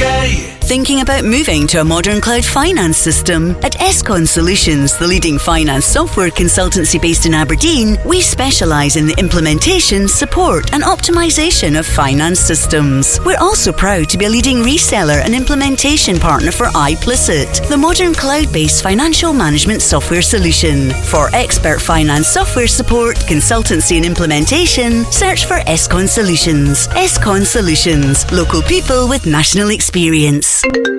Thinking about moving to a modern cloud finance system? At Escon Solutions, the leading finance software consultancy based in Aberdeen, we specialise in the implementation, support and optimisation of finance systems. We're also proud to be a leading reseller and implementation partner for iPlicit, the modern cloud-based financial management software solution. For expert finance software support, consultancy and implementation, search for Escon Solutions. Escon Solutions, local people with national experience.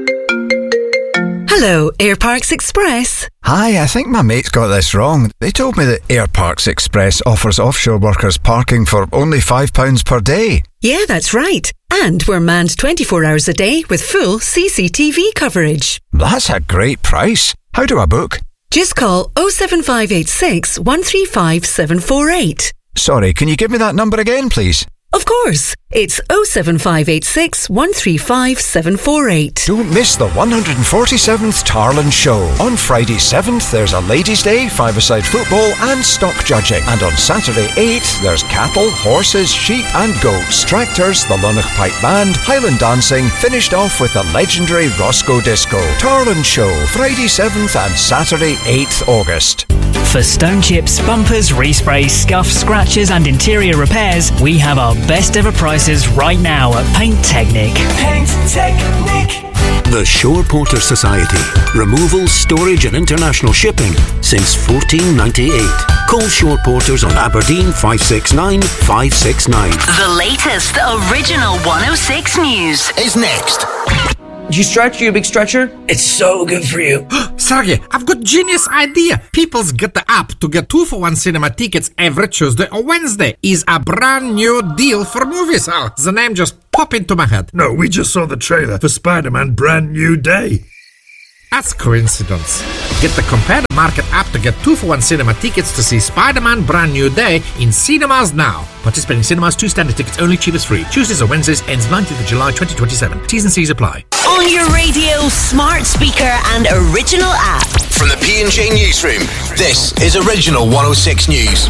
Hello, Air Parks Express. Hi, I think my mate's got this wrong. They told me that Air Parks Express offers offshore workers parking for only £5 per day. Yeah, that's right. And we're manned 24 hours a day with full CCTV coverage. That's a great price. How do I book? Just call 07586 135 748. Sorry, can you give me that number again, please? Of course, it's 07586 135 748. Don't miss the 147th Tarlin Show. On Friday 7th, there's a Ladies' Day, five-a-side football and stock judging. And on Saturday 8th, there's cattle, horses, sheep and goats, tractors, the Lunach Pipe Band, Highland dancing, finished off with the legendary Roscoe Disco. Tarlin Show, Friday 7th and Saturday 8th August. For stone chips, bumpers, resprays, scuffs, scratches and interior repairs, we have our best ever prices right now at Paint Technic. Paint Technic. The Shore Porter Society. Removal, storage and international shipping since 1498. Call Shore Porters on Aberdeen 569 569. The latest original 106 news is next. Do you stretch? You a big stretcher? It's so good for you. Sergey, I've got genius idea. People's Get the App to get 2-for-1 cinema tickets every Tuesday or Wednesday is a brand new deal for movies. Oh, the name just popped into my head. No, we just saw the trailer for Spider-Man Brand New Day. That's coincidence. Get the Compare the Market app to get 2-for-1 cinema tickets to see Spider-Man Brand New Day in cinemas now. Participating cinemas, 2 standard tickets only, cheapest free. Tuesdays or Wednesdays, ends 19th of July 2027. T's and C's apply. on your radio, smart speaker and original app. From the P&J Newsroom, this is Original 106 News.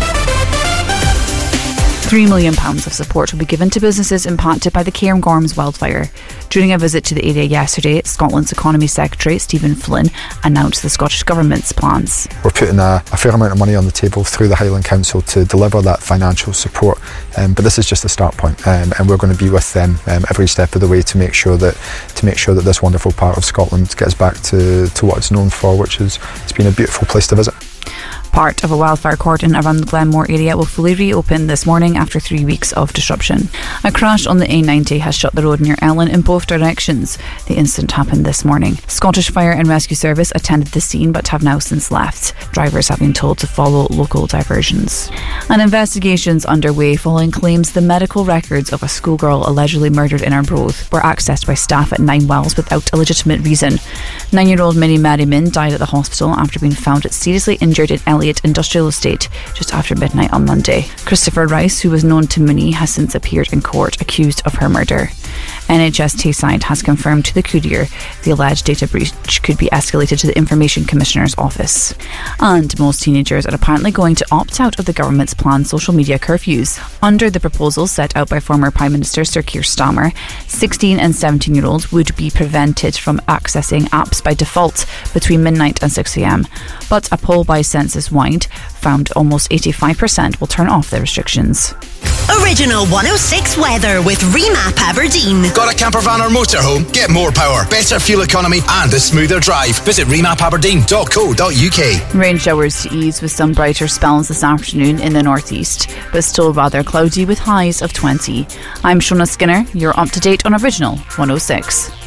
£3 million of support will be given to businesses impacted by the Cairngorms wildfire. During a visit to the area yesterday, Scotland's Economy Secretary Stephen Flynn announced the Scottish Government's plans. We're putting a fair amount of money on the table through the Highland Council to deliver that financial support, but this is just a start point, and we're going to be with them every step of the way to make sure that this wonderful part of Scotland gets back to what it's known for, which is it's been a beautiful place to visit. Part of a wildfire cordon around the Glenmore area will fully reopen this morning after 3 weeks of disruption. A crash on the A90 has shut the road near Ellon in both directions. The incident happened this morning. Scottish Fire and Rescue Service attended the scene but have now since left. Drivers have been told to follow local diversions. An investigation's underway following claims the medical records of a schoolgirl allegedly murdered in Arbroath were accessed by staff at Nine Wells without a legitimate reason. 9-year-old Minnie Merriman died at the hospital after being found seriously injured in Elliott Industrial Estate just after midnight on Monday. Christopher Rice, who was known to Minnie, has since appeared in court accused of her murder. NHS Tayside has confirmed to the Courier the alleged data breach could be escalated to the Information Commissioner's office. And most teenagers are apparently going to opt out of the government's planned social media curfews. Under the proposal set out by former Prime Minister Sir Keir Starmer, 16 and 17-year-olds would be prevented from accessing apps by default between midnight and 6am. But a poll by Census Wide found almost 85% will turn off the restrictions. Original 106 weather with Remap Aberdeen. Got a camper van or motorhome? Get more power, better fuel economy and a smoother drive. Visit remapaberdeen.co.uk. Rain showers to ease with some brighter spells this afternoon in the northeast, but still rather cloudy with highs of 20. I'm Shona Skinner, you're up to date on Original 106.